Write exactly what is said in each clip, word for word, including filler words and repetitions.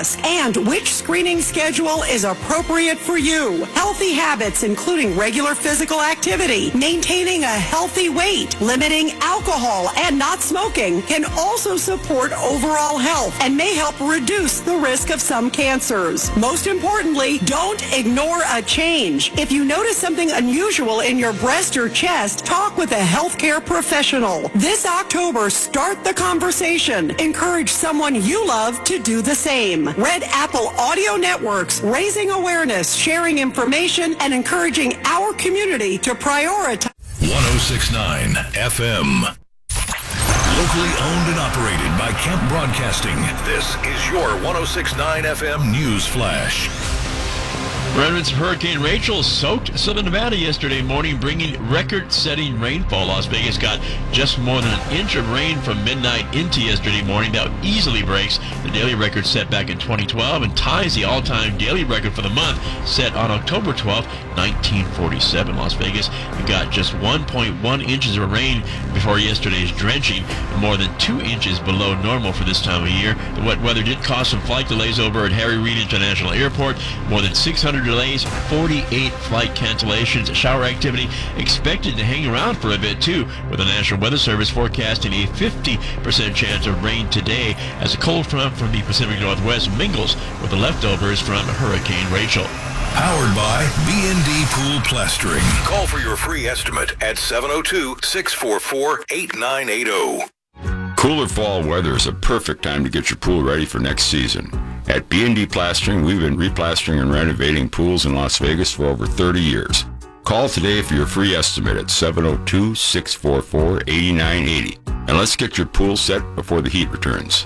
risk and which screening schedule is appropriate for you. Healthy habits, including regular physical activity, maintaining a healthy weight, limiting alcohol, and not smoking can also support overall health and may help reduce the risk of some cancers. Most importantly, don't ignore a change. If you notice something unusual in your breast or chest, talk with a healthcare professional. This October, start the conversation. Encourage someone you love to do the same. Red Apple Audio Networks, raising awareness, sharing information, and encouraging our community to prioritize. one oh six point nine F M. Locally owned and operated by Kemp Broadcasting. This is your one oh six point nine F M News Flash. Remnants of Hurricane Rachel soaked Southern Nevada yesterday morning, bringing record-setting rainfall. Las Vegas got just more than an inch of rain from midnight into yesterday morning. That easily breaks the daily record set back in twenty twelve and ties the all-time daily record for the month set on October twelfth, nineteen forty-seven. Las Vegas got just one point one inches of rain before yesterday's drenching, more than two inches below normal for this time of year. The wet weather did cause some flight delays over at Harry Reid International Airport. More than six hundred delays, forty-eight flight cancellations. Shower activity expected to hang around for a bit too, with the National Weather Service forecasting a fifty percent chance of rain today as a cold front from the Pacific Northwest mingles with the leftovers from Hurricane Rachel. Powered by B and D Pool Plastering. Call for your free estimate at seven oh two, six four four, eight nine eight oh. Cooler fall weather is a perfect time to get your pool ready for next season. At B and D Plastering, we've been replastering and renovating pools in Las Vegas for over thirty years. Call today for your free estimate at seven oh two, six four four, eight nine eight oh. And let's get your pool set before the heat returns.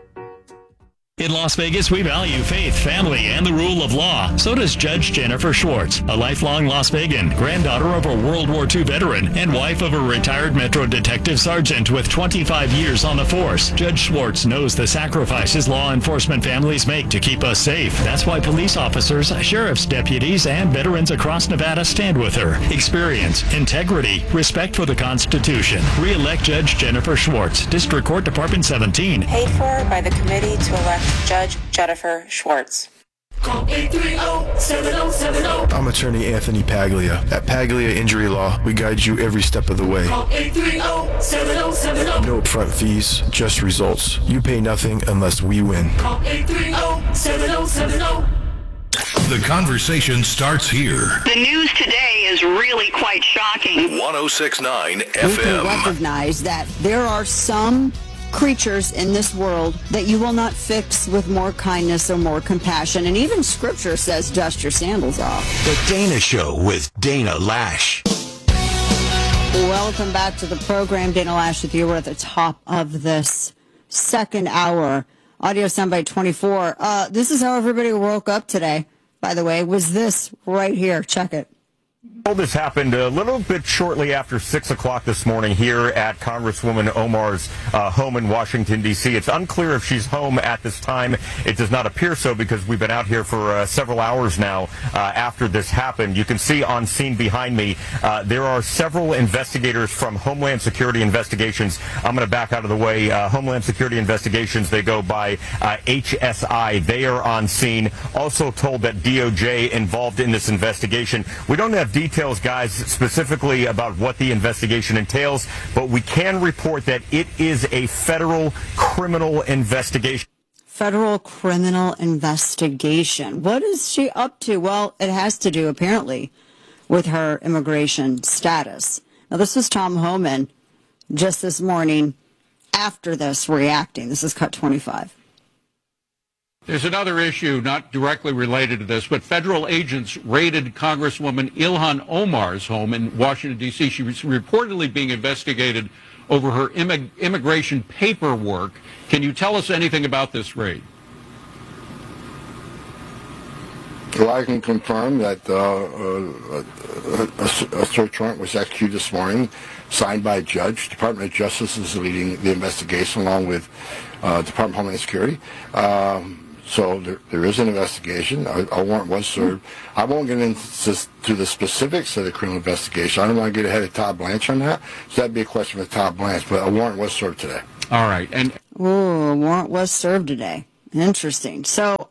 In Las Vegas, we value faith, family, and the rule of law. So does Judge Jennifer Schwartz, a lifelong Las Vegan, granddaughter of a World War Two veteran, and wife of a retired Metro Detective Sergeant with twenty-five years on the force. Judge Schwartz knows the sacrifices law enforcement families make to keep us safe. That's why police officers, sheriff's deputies, and veterans across Nevada stand with her. Experience, integrity, respect for the Constitution. Re-elect Judge Jennifer Schwartz, District Court Department seventeen. Paid for by the committee to elect Judge Jennifer Schwartz. Call eight three zero, seven zero seven zero. I'm attorney Anthony Paglia. At Paglia Injury Law, we guide you every step of the way. Call eight three zero, seven zero seven zero. No upfront fees, just results. You pay nothing unless we win. Call eight three zero, seven zero seven zero. The conversation starts here. The news today is really quite shocking. one oh six point nine F M. We can recognize that there are some creatures in this world that you will not fix with more kindness or more compassion. And even Scripture says, dust your sandals off. The Dana Show with Dana Lash. Welcome back to the program. Dana Lash with you. We're at the top of this second hour. Audio soundbite twenty-four. Uh, this is how everybody woke up today, by the way, was this right here. Check it. Well, this happened a little bit shortly after six o'clock this morning here at Congresswoman Omar's uh, home in Washington, D C It's unclear if she's home at this time. It does not appear so because we've been out here for uh, several hours now uh, after this happened. You can see on scene behind me, uh, there are several investigators from Homeland Security Investigations. I'm going to back out of the way. Uh, Homeland Security Investigations, they go by uh, H S I. They are on scene. Also told that D O J involved in this investigation. We don't have details Details, guys, specifically about what the investigation entails, but we can report that it is a federal criminal investigation. Federal criminal investigation. What is she up to? Well, it has to do, apparently, with her immigration status. Now, this was Tom Homan just this morning after this reacting. This is cut twenty-five. There's another issue not directly related to this, but federal agents raided Congresswoman Ilhan Omar's home in Washington, D C She was reportedly being investigated over her immig- immigration paperwork. Can you tell us anything about this raid? Well, I can confirm that uh, a, a, a search warrant was executed this morning, signed by a judge. Department of Justice is leading the investigation along with uh, Department of Homeland Security. Um, So there, there is an investigation. A, a warrant was served. I won't get into the specifics of the criminal investigation. I don't want to get ahead of Todd Blanche on that. So that'd be a question for Todd Blanche. But a warrant was served today. All right. And Ooh, a warrant was served today. Interesting. So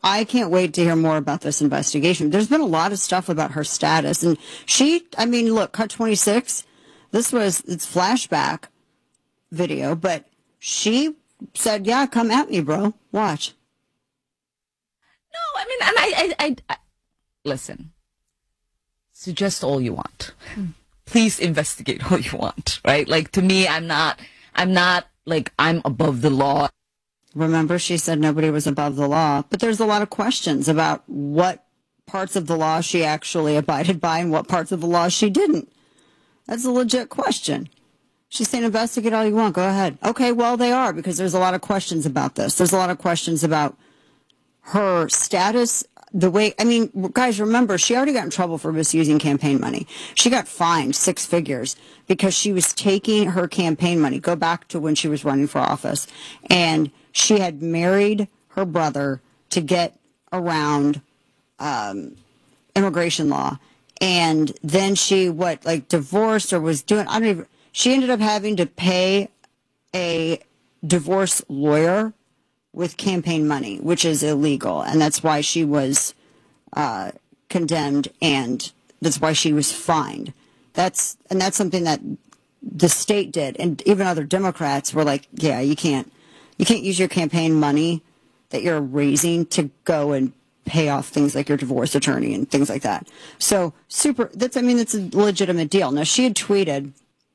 I can't wait to hear more about this investigation. There's been a lot of stuff about her status. And she, I mean, look, Cut twenty-six, this was, it's flashback video, but she said, yeah, come at me, bro. Watch. No, I mean, and I, I, I, I listen, suggest all you want. Mm. Please investigate all you want, right? Like, to me, I'm not, I'm not, like, I'm above the law. Remember, she said nobody was above the law, but there's a lot of questions about what parts of the law she actually abided by and what parts of the law she didn't. That's a legit question. She's saying investigate all you want. Go ahead. Okay, well, they are, because there's a lot of questions about this. There's a lot of questions about her status, the way, I mean, guys, remember, she already got in trouble for misusing campaign money. She got fined six figures because she was taking her campaign money. Go back to when she was running for office. And she had married her brother to get around um, immigration law. And then she, what, like divorced or was doing, I don't even, she ended up having to pay a divorce lawyer with campaign money, which is illegal. And that's why she was uh, condemned, and that's why she was fined. That's and that's something that the state did. And even other Democrats were like, yeah, you can't you can't use your campaign money that you're raising to go and pay off things like your divorce attorney and things like that. So super that's I mean, it's a legitimate deal. Now, she had tweeted,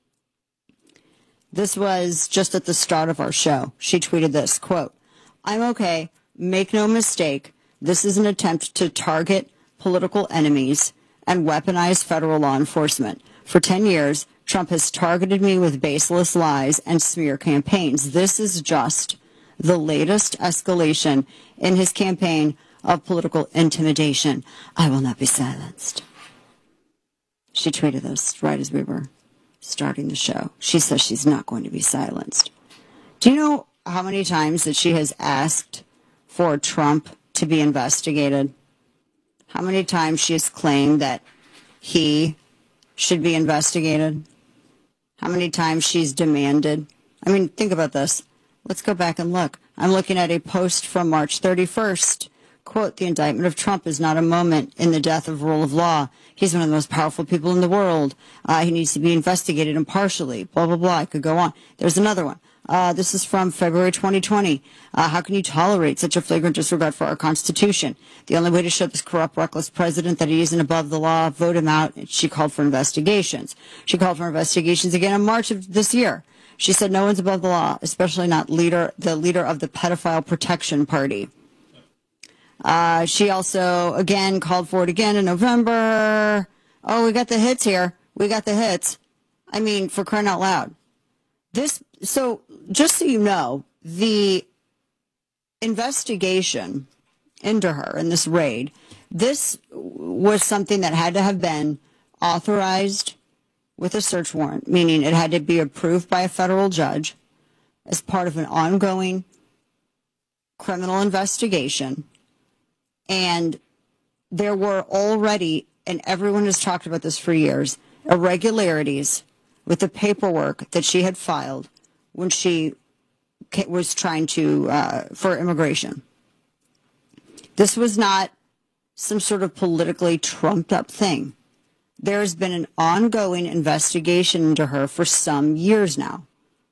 this was just at the start of our show. She tweeted this, quote, I'm okay. Make no mistake. This is an attempt to target political enemies and weaponize federal law enforcement. For ten years, Trump has targeted me with baseless lies and smear campaigns. This is just the latest escalation in his campaign of political intimidation. I will not be silenced. She tweeted this right as we were starting the show. She says she's not going to be silenced. Do you know how many times that she has asked for Trump to be investigated? How many times she has claimed that he should be investigated? How many times she's demanded? I mean, think about this. Let's go back and look. I'm looking at a post from March thirty-first. Quote, the indictment of Trump is not a moment in the death of rule of law. He's one of the most powerful people in the world. Uh, he needs to be investigated impartially. Blah, blah, blah. I could go on. There's another one. Uh, this is from February twenty twenty. Uh, how can you tolerate such a flagrant disregard for our Constitution? The only way to show this corrupt, reckless president that he isn't above the law, vote him out. She called for investigations. She called for investigations again in March of this year. She said no one's above the law, especially not leader, the leader of the pedophile protection party. Uh, she also, again, called for it again in November. Oh, we got the hits here. We got the hits. I mean, for crying out loud. This, so just so you know, the investigation into her in this raid, this was something that had to have been authorized with a search warrant, meaning it had to be approved by a federal judge as part of an ongoing criminal investigation. And there were already, and everyone has talked about this for years, irregularities with the paperwork that she had filed when she was trying to, uh, for immigration. This was not some sort of politically trumped up thing. There's been an ongoing investigation into her for some years now.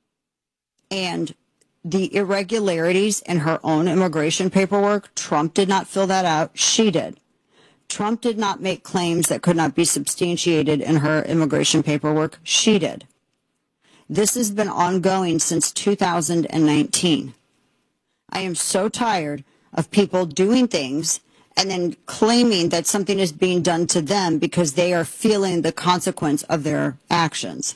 And the irregularities in her own immigration paperwork, Trump did not fill that out. She did. Trump did not make claims that could not be substantiated in her immigration paperwork. She did. This has been ongoing since two thousand nineteen. I am so tired of people doing things and then claiming that something is being done to them because they are feeling the consequence of their actions.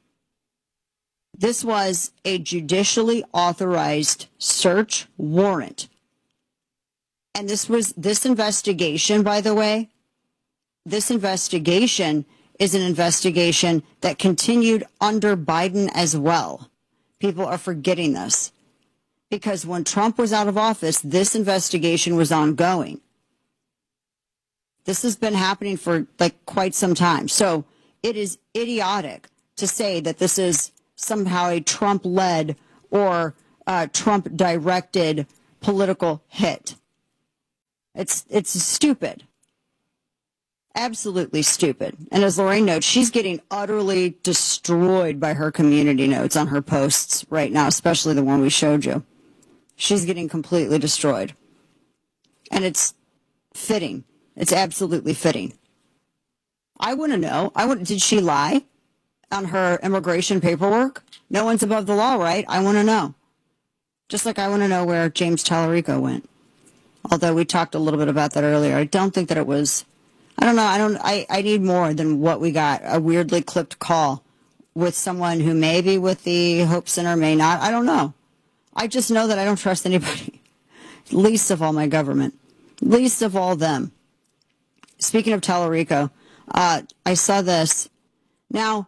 This was a judicially authorized search warrant. And this was this investigation, by the way, this investigation is an investigation that continued under Biden as well. People are forgetting this. Because when Trump was out of office, this investigation was ongoing. This has been happening for like quite some time. So it is idiotic to say that this is somehow a Trump-led or uh, Trump-directed political hit. It's it's stupid. Absolutely stupid. And as Lorraine notes, she's getting utterly destroyed by her community notes on her posts right now, especially the one we showed you. She's getting completely destroyed. And it's fitting. It's absolutely fitting. I want to know. I want. Did she lie on her immigration paperwork? No one's above the law, right? I want to know. Just like I want to know where James Tallarico went. Although we talked a little bit about that earlier. I don't think that it was... I don't know. I don't. I, I need more than what we got. A weirdly clipped call with someone who may be with the Hope Center, may not. I don't know. I just know that I don't trust anybody. Least of all my government. Least of all them. Speaking of Tallarico, uh, I saw this. Now,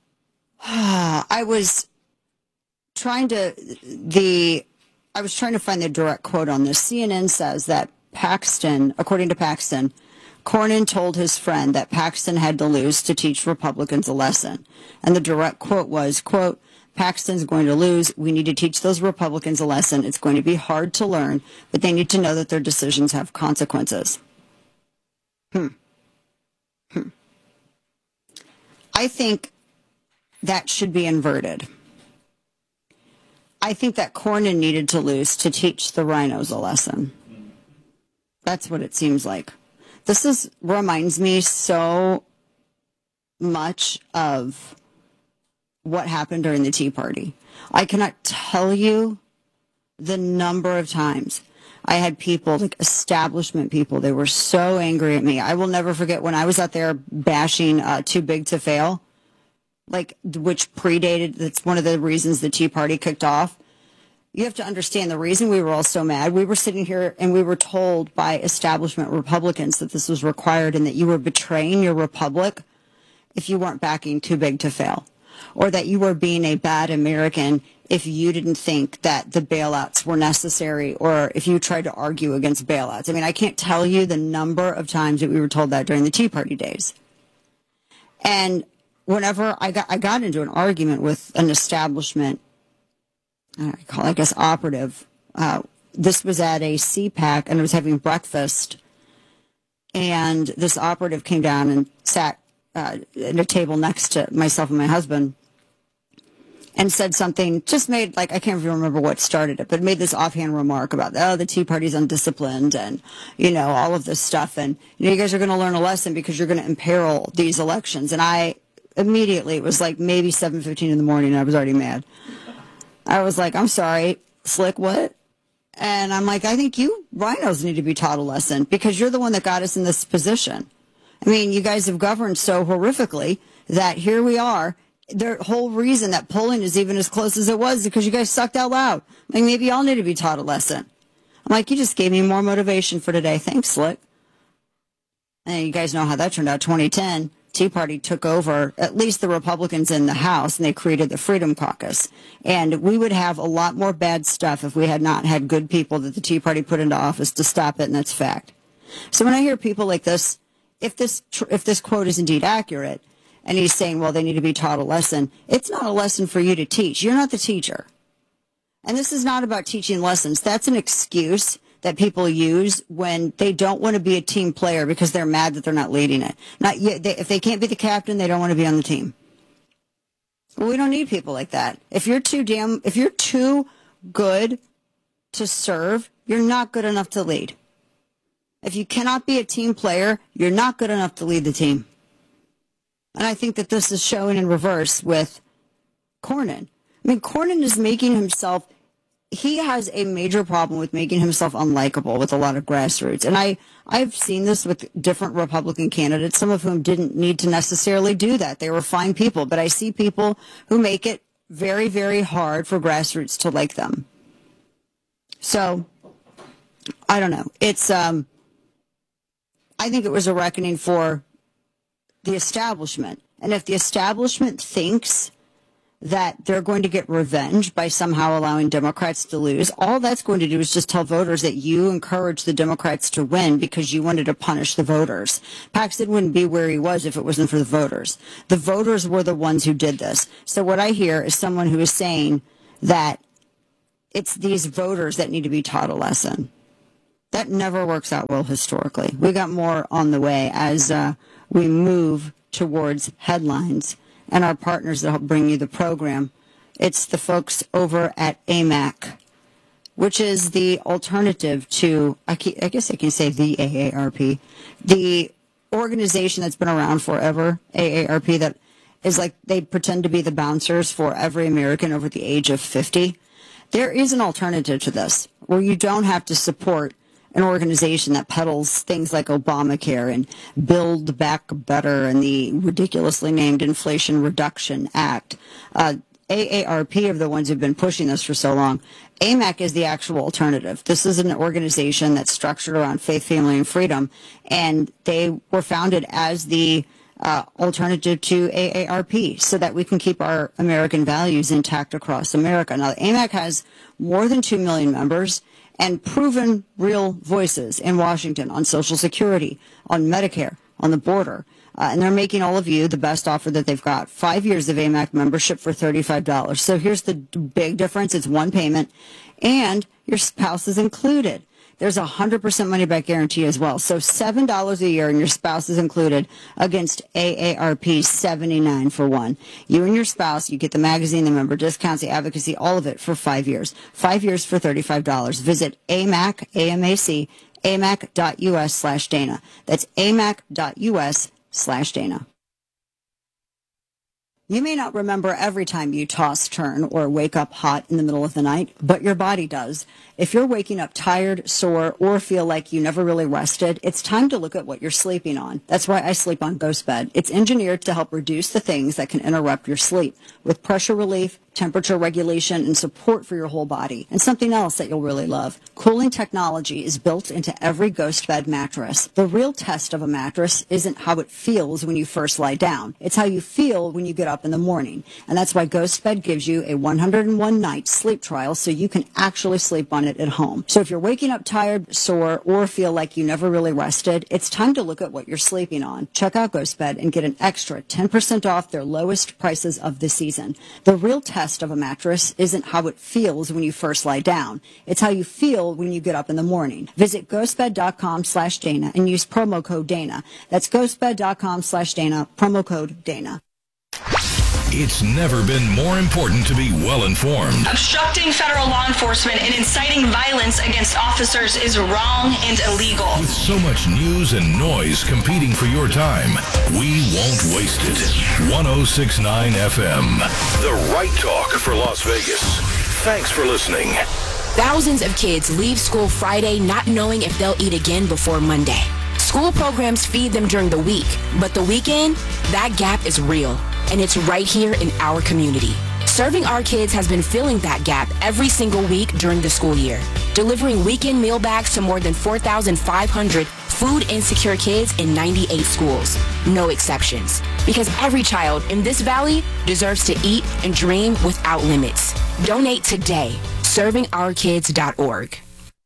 I was trying to the. I was trying to find the direct quote on this. C N N says that Paxton, according to Paxton, Cornyn told his friend that Paxton had to lose to teach Republicans a lesson. And the direct quote was, quote, Paxton's going to lose. We need to teach those Republicans a lesson. It's going to be hard to learn, but they need to know that their decisions have consequences. Hmm. Hmm. I think that should be inverted. I think that Cornyn needed to lose to teach the rhinos a lesson. That's what it seems like. This is reminds me so much of what happened during the Tea Party. I cannot tell you the number of times I had people, like establishment people, they were so angry at me. I will never forget when I was out there bashing uh, Too Big to Fail, like which predated, that's one of the reasons the Tea Party kicked off. You have to understand the reason we were all so mad. We were sitting here and we were told by establishment Republicans that this was required and that you were betraying your republic if you weren't backing Too Big to Fail, or that you were being a bad American if you didn't think that the bailouts were necessary, or if you tried to argue against bailouts. I mean, I can't tell you the number of times that we were told that during the Tea Party days. And whenever I got, I got into an argument with an establishment, I call it, I guess, operative. Uh, this was at a C PAC, and I was having breakfast, and this operative came down and sat uh, at a table next to myself and my husband and said something, just made, like, I can't even remember what started it, but made this offhand remark about, oh, the Tea Party's undisciplined and, you know, all of this stuff. And, you know, you guys are going to learn a lesson because you're going to imperil these elections. And I immediately, it was like maybe seven fifteen in the morning, and I was already mad. I was like, I'm sorry, Slick, what? And I'm like, I think you rhinos need to be taught a lesson because you're the one that got us in this position. I mean, you guys have governed so horrifically that here we are. The whole reason that polling is even as close as it was is because you guys sucked out loud. Like, maybe y'all need to be taught a lesson. I'm like, you just gave me more motivation for today. Thanks, Slick. And you guys know how that turned out. twenty ten, Tea Party took over at least the Republicans in the House, and they created the Freedom Caucus. And we would have a lot more bad stuff if we had not had good people that the Tea Party put into office to stop it, and that's fact. So when I hear people like this, if this if this quote is indeed accurate, and he's saying, well, they need to be taught a lesson, it's not a lesson for you to teach. You're not the teacher. And this is not about teaching lessons. That's an excuse that people use when they don't want to be a team player because they're mad that they're not leading it. Not yet, they, if they can't be the captain, they don't want to be on the team. Well, we don't need people like that. If you're too damn, if you're too good to serve, you're not good enough to lead. If you cannot be a team player, you're not good enough to lead the team. And I think that this is showing in reverse with Cornyn. I mean, Cornyn is making himself, he has a major problem with making himself unlikable with a lot of grassroots. And I, I've seen this with different Republican candidates, some of whom didn't need to necessarily do that. They were fine people. But I see people who make it very, very hard for grassroots to like them. So, I don't know. It's, um, I think it was a reckoning for the establishment. And if the establishment thinks that they're going to get revenge by somehow allowing Democrats to lose, all that's going to do is just tell voters that you encouraged the Democrats to win because you wanted to punish the voters. Paxton wouldn't be where he was if it wasn't for the voters. The voters were the ones who did this. So what I hear is someone who is saying that it's these voters that need to be taught a lesson. that never works out well historically. We got more on the way as uh, we move towards headlines and our partners that help bring you the program. It's the folks over at A M A C, which is the alternative to, I, can, I guess I can say the A A R P, the organization that's been around forever, A A R P, that is like they pretend to be the bouncers for every American over the age of fifty. There is an alternative to this where you don't have to support an organization that peddles things like Obamacare and Build Back Better and the ridiculously named Inflation Reduction Act. Uh, A A R P are the ones who've been pushing this for so long. A M A C is the actual alternative. This is an organization that's structured around faith, family, and freedom, and they were founded as the uh, alternative to A A R P so that we can keep our American values intact across America. Now, A M A C has more than two million members and proven real voices in Washington on Social Security, on Medicare, on the border. Uh, and they're making all of you the best offer that they've got. Five years of A M A C membership for thirty-five dollars. So here's the big difference. It's one payment, and your spouse is included. There's a one hundred percent money-back guarantee as well. So seven dollars a year and your spouse is included against A A R P's seventy-nine dollars for one. You and your spouse, you get the magazine, the member discounts, the advocacy, all of it for five years. Five years for thirty-five dollars. Visit A M A C, A M A C, amac.us slash Dana. That's amac.us slash Dana. You may not remember every time you toss, turn, or wake up hot in the middle of the night, but your body does. If you're waking up tired, sore, or feel like you never really rested, it's time to look at what you're sleeping on. That's why I sleep on GhostBed. It's engineered to help reduce the things that can interrupt your sleep with pressure relief, temperature regulation, and support for your whole body. And something else that you'll really love. Cooling technology is built into every GhostBed mattress. The real test of a mattress isn't how it feels when you first lie down. It's how you feel when you get up in the morning. And that's why GhostBed gives you a one hundred one night sleep trial so you can actually sleep on it at home. So if you're waking up tired, sore, or feel like you never really rested, it's time to look at what you're sleeping on. Check out GhostBed and get an extra ten percent off their lowest prices of the season. The real test of a mattress isn't how it feels when you first lie down. It's how you feel when you get up in the morning. Visit ghostbed.com slash Dana and use promo code Dana. That's ghostbed.com slash Dana, promo code Dana. It's never been more important to be well-informed. Obstructing federal law enforcement and inciting violence against officers is wrong and illegal. With so much news and noise competing for your time, we won't waste it. one oh six point nine F M, the right talk for Las Vegas. Thanks for listening. Thousands of kids leave school Friday not knowing if they'll eat again before Monday. School programs feed them during the week, but the weekend, that gap is real. And it's right here in our community. Serving Our Kids has been filling that gap every single week during the school year, delivering weekend meal bags to more than four thousand five hundred food-insecure kids in ninety-eight schools. No exceptions. Because every child in this valley deserves to eat and dream without limits. Donate today. serving our kids dot org.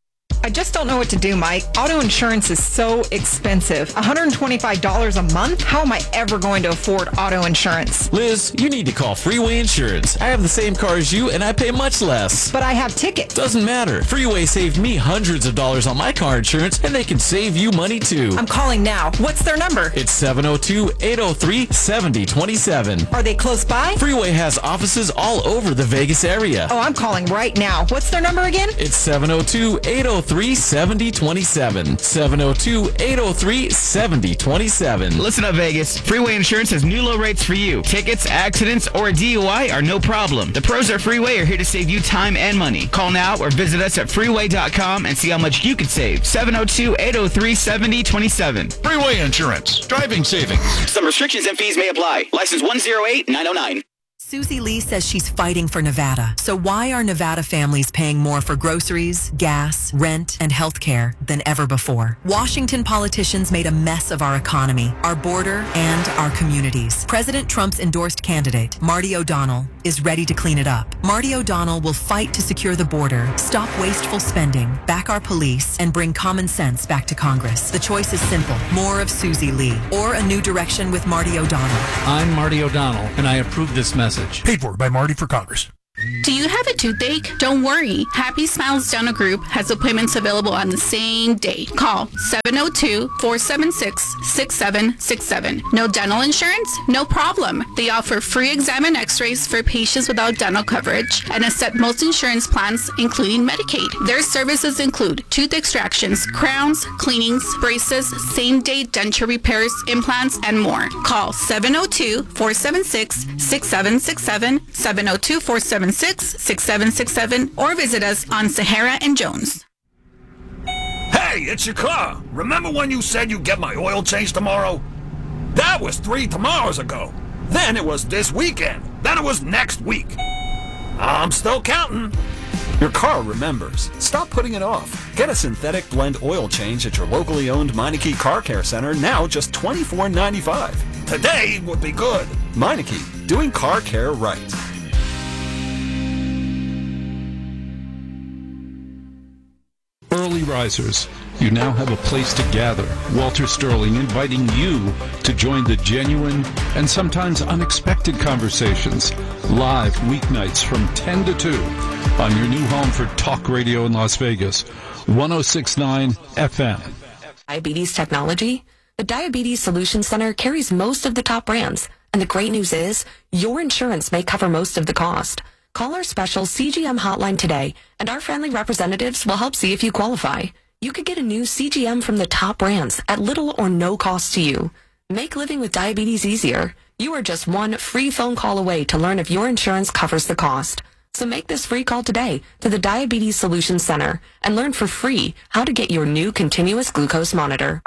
I just don't know what to do, Mike. Auto insurance is so expensive. one hundred twenty-five dollars a month? How am I ever going to afford auto insurance? Liz, you need to call Freeway Insurance. I have the same car as you, and I pay much less. But I have tickets. Doesn't matter. Freeway saved me hundreds of dollars on my car insurance, and they can save you money, too. I'm calling now. What's their number? It's seven oh two, eight oh three, seven oh two seven. Are they close by? Freeway has offices all over the Vegas area. Oh, I'm calling right now. What's their number again? It's seven oh two, eight oh three, seven oh two seven. seven oh two, eight oh three, seven oh two seven. Listen up, Vegas. Freeway Insurance has new low rates for you. Tickets, accidents, or a D U I are no problem. The pros at Freeway are here to save you time and money. Call now or visit us at freeway dot com and see how much you could save. seven oh two, eight oh three, seven oh two seven. Freeway Insurance. Driving savings. Some restrictions and fees may apply. License one oh eight nine oh nine. Susie Lee says she's fighting for Nevada. So why are Nevada families paying more for groceries, gas, rent, and health care than ever before? Washington politicians made a mess of our economy, our border, and our communities. President Trump's endorsed candidate, Marty O'Donnell, is ready to clean it up. Marty O'Donnell will fight to secure the border, stop wasteful spending, back our police, and bring common sense back to Congress. The choice is simple. More of Susie Lee, or a new direction with Marty O'Donnell. I'm Marty O'Donnell, and I approve this message. Paid for by Marty for Congress. Do you have a toothache? Don't worry. Happy Smiles Dental Group has appointments available on the same day. Call seven oh two, four seven six, six seven six seven. No dental insurance? No problem. They offer free exam and x-rays for patients without dental coverage and accept most insurance plans, including Medicaid. Their services include tooth extractions, crowns, cleanings, braces, same-day denture repairs, implants, and more. Call seven oh two, four seven six, six seven six seven, seven oh two, four seven six, six seven six seven, or visit us on Sahara and Jones. Hey, it's your car. Remember when you said you'd get my oil change tomorrow? That was three tomorrows ago. Then it was this weekend. Then it was next week. I'm still counting. Your car remembers. Stop putting it off. Get a synthetic blend oil change at your locally owned Meineke Car Care Center, now just twenty-four ninety-five. Today would be good. Meineke, doing car care right. Early risers, you now have a place to gather. Walter Sterling inviting you to join the genuine and sometimes unexpected conversations live weeknights from ten to two on your new home for talk radio in Las Vegas, one oh six point nine F M. Diabetes technology? The Diabetes Solutions Center carries most of the top brands, and the great news is your insurance may cover most of the cost. Call our special C G M hotline today, and our friendly representatives will help see if you qualify. You could get a new C G M from the top brands at little or no cost to you. Make living with diabetes easier. You are just one free phone call away to learn if your insurance covers the cost. So make this free call today to the Diabetes Solutions Center and learn for free how to get your new continuous glucose monitor.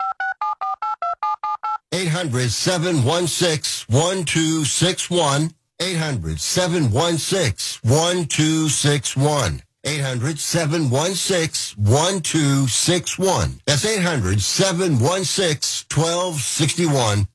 eight hundred, seven one six, one two six one. eight hundred, seven one six, one two six one. eight hundred, seven one six, one two six one. That's eight hundred, seven one six, one two six one.